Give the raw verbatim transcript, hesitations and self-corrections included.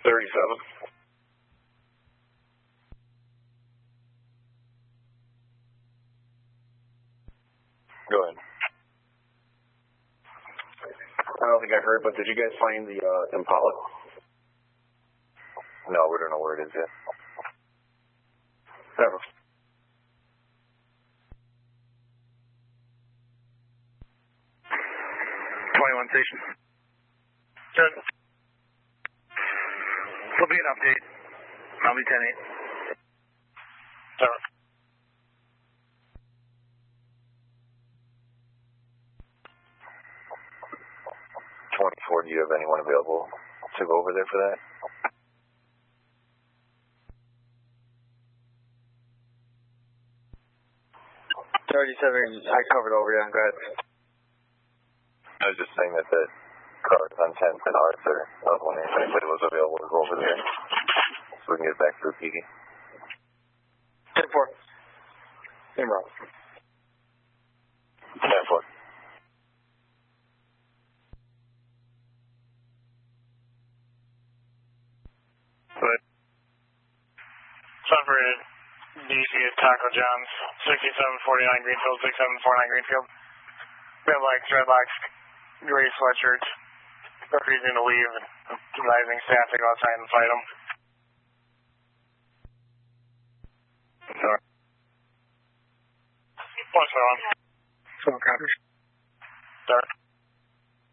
thirty-seven. Go ahead. I don't think I heard, but did you guys find the uh, Impala? No, we don't know where it is yet. Never. twenty-one station. Good. There'll be an update. I'll be ten eight. Seven. twenty-four, do you have anyone available to go over there for that? thirty-seven, I covered over there. Go ahead. I was just saying that the cars on tenth and Arthur, I was wondering if anybody was available to go over there so we can get back to the P D. ten four. Same route. ten four. Good. Separated. D C at Taco John's, sixty-seven forty-nine Greenfield, sixty-seven forty-nine Greenfield. Red lights, red lights, gray sweatshirts. Refusing to leave and advising staff to go outside and fight them. Sorry. What's going on? Some coppers. Start.